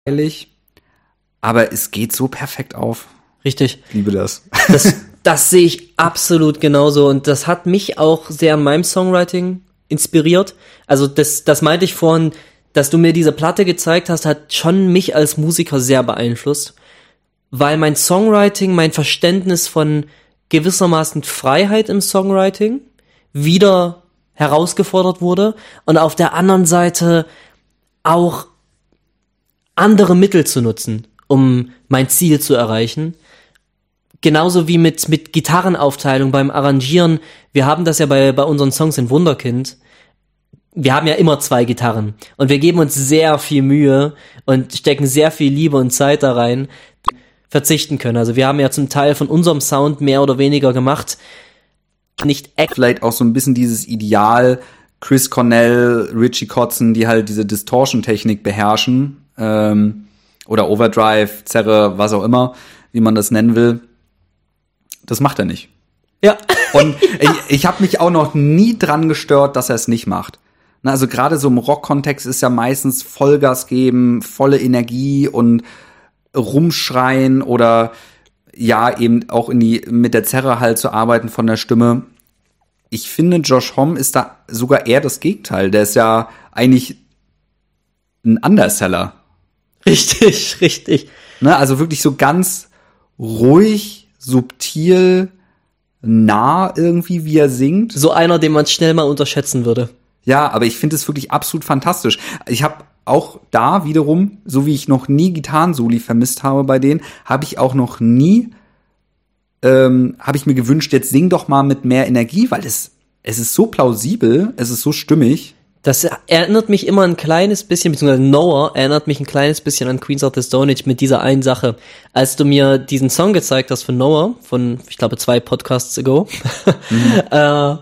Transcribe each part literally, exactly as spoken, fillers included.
aber es geht so perfekt auf. Richtig. Ich liebe das. Das, das sehe ich absolut genauso und das hat mich auch sehr an meinem Songwriting inspiriert. Also das, das meinte ich vorhin, dass du mir diese Platte gezeigt hast, hat schon mich als Musiker sehr beeinflusst, weil mein Songwriting, mein Verständnis von gewissermaßen Freiheit im Songwriting wieder herausgefordert wurde und auf der anderen Seite auch andere Mittel zu nutzen, um mein Ziel zu erreichen. Genauso wie mit mit Gitarrenaufteilung beim Arrangieren. Wir haben das ja bei bei unseren Songs in Wunderkind. Wir haben ja immer zwei Gitarren und wir geben uns sehr viel Mühe und stecken sehr viel Liebe und Zeit da rein, verzichten können. Also wir haben ja zum Teil von unserem Sound mehr oder weniger gemacht. Nicht echt. Vielleicht auch so ein bisschen dieses Ideal Chris Cornell, Richie Kotzen, die halt diese Distortion-Technik beherrschen, ähm, oder Overdrive, Zerre, was auch immer, wie man das nennen will. Das macht er nicht. Ja. Und ich, ich habe mich auch noch nie dran gestört, dass er es nicht macht. Na, also gerade so im Rock-Kontext ist ja meistens Vollgas geben, volle Energie und rumschreien oder ja eben auch in die mit der Zerre halt zu arbeiten von der Stimme. Ich finde, Josh Homme ist da sogar eher das Gegenteil. Der ist ja eigentlich ein Underseller. Richtig, richtig. Ne, also wirklich so ganz ruhig, subtil, nah irgendwie, wie er singt. So einer, den man schnell mal unterschätzen würde. Ja, aber ich finde es wirklich absolut fantastisch. Ich habe auch da wiederum, so wie ich noch nie Gitarrensoli vermisst habe bei denen, habe ich auch noch nie, ähm, habe ich mir gewünscht, jetzt sing doch mal mit mehr Energie, weil es, es ist so plausibel, es ist so stimmig. Das erinnert mich immer ein kleines bisschen, beziehungsweise Noah erinnert mich ein kleines bisschen an Queens of the Stone Age mit dieser einen Sache. Als du mir diesen Song gezeigt hast von Noah, von, ich glaube, zwei Podcasts ago, mhm. äh,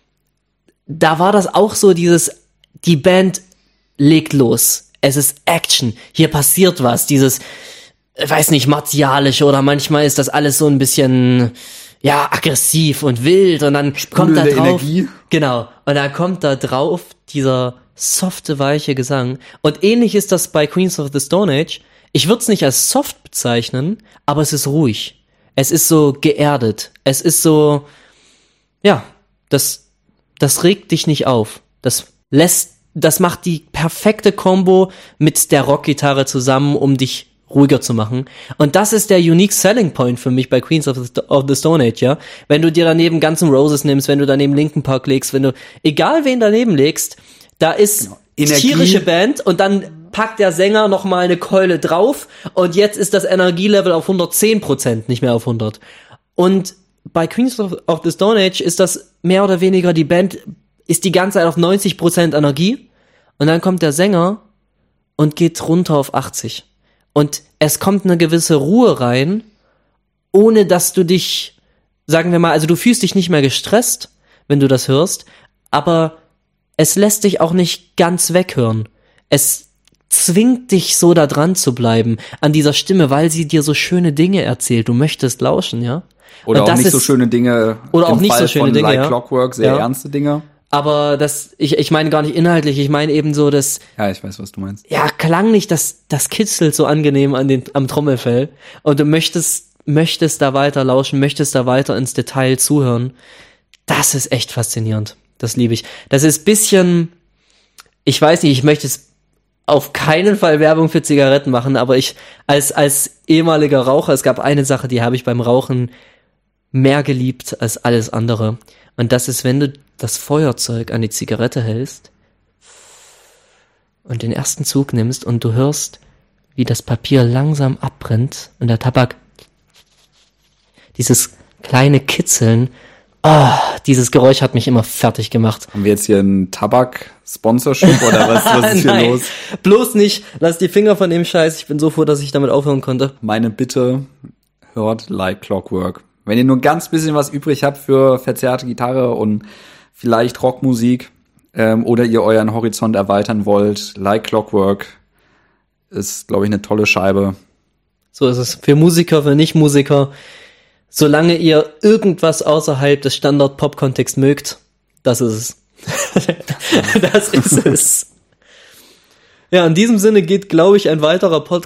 da war das auch so dieses, die Band legt los. Es ist Action. Hier passiert was. Dieses, weiß nicht, martialische oder manchmal ist das alles so ein bisschen, ja, aggressiv und wild und dann kommt da drauf. Energie. Genau. Und dann kommt da drauf dieser softe, weiche Gesang. Und ähnlich ist das bei Queens of the Stone Age. Ich würde es nicht als soft bezeichnen, aber es ist ruhig. Es ist so geerdet. Es ist so, ja, das, das regt dich nicht auf. Das lässt, das macht die perfekte Kombo mit der Rockgitarre zusammen, um dich ruhiger zu machen. Und das ist der unique selling point für mich bei Queens of the, of the Stone Age, ja. Wenn du dir daneben Guns N' Roses nimmst, wenn du daneben Linkin Park legst, wenn du, egal wen daneben legst, da ist genau. tierische Band und dann packt der Sänger noch mal eine Keule drauf und jetzt ist das Energielevel auf hundertzehn Prozent, nicht mehr auf hundert. Und bei Queens of, of the Stone Age ist das mehr oder weniger, die Band ist die ganze Zeit auf neunzig Prozent Energie und dann kommt der Sänger und geht runter auf achtzig. Und es kommt eine gewisse Ruhe rein, ohne dass du dich, sagen wir mal, also du fühlst dich nicht mehr gestresst, wenn du das hörst, aber es lässt dich auch nicht ganz weghören. Es zwingt dich so da dran zu bleiben, an dieser Stimme, weil sie dir so schöne Dinge erzählt. Du möchtest lauschen, ja? Oder und auch das nicht ist, so schöne Dinge. Oder auch nicht so schöne Dinge, Like ja. Clockwork, sehr ja. ernste Dinge. Aber das, ich, ich meine gar nicht inhaltlich, ich meine eben so, dass, ja, ich weiß, was du meinst. Ja, klanglich, das, das kitzelt so angenehm an den, am Trommelfell. Und du möchtest, möchtest da weiter lauschen, möchtest da weiter ins Detail zuhören. Das ist echt faszinierend. Das liebe ich. Das ist bisschen, ich weiß nicht, ich möchte es auf keinen Fall Werbung für Zigaretten machen, aber ich, als, als ehemaliger Raucher, es gab eine Sache, die habe ich beim Rauchen mehr geliebt als alles andere. Und das ist, wenn du das Feuerzeug an die Zigarette hältst und den ersten Zug nimmst und du hörst, wie das Papier langsam abbrennt und der Tabak, dieses kleine Kitzeln, oh, dieses Geräusch hat mich immer fertig gemacht. Haben wir jetzt hier ein Tabak-Sponsorship oder was, was ist hier Nein, los? Bloß nicht, lass die Finger von dem Scheiß, ich bin so froh, dass ich damit aufhören konnte. Meine Bitte, hört Like Clockwork. Wenn ihr nur ganz bisschen was übrig habt für verzerrte Gitarre und vielleicht Rockmusik ähm, oder ihr euren Horizont erweitern wollt, Like Clockwork ist, glaube ich, eine tolle Scheibe. So ist es. Für Musiker, für Nicht-Musiker. Solange ihr irgendwas außerhalb des Standard-Pop-Kontexts mögt, das ist es. Das ist es. Ja, in diesem Sinne geht, glaube ich, ein weiterer Podcast